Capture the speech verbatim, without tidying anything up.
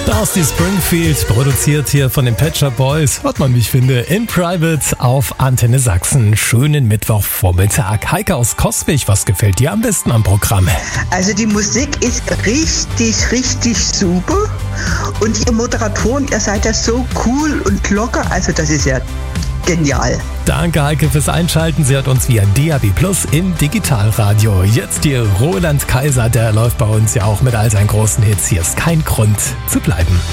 Dusty Springfield, produziert hier von den Pet Shop Boys, hört man, wie ich finde, in Private auf Antenne Sachsen. Schönen Mittwochvormittag. Heike aus Coswig, was gefällt dir am besten am Programm? Also die Musik ist richtig, richtig super und ihr Moderatoren, ihr seid ja so cool und locker, also das ist ja genial. Danke Heike fürs Einschalten. Sie hat uns via D A B Plus im Digitalradio. Jetzt hier Roland Kaiser, der läuft bei uns ja auch mit all seinen großen Hits. Hier ist kein Grund zu bleiben.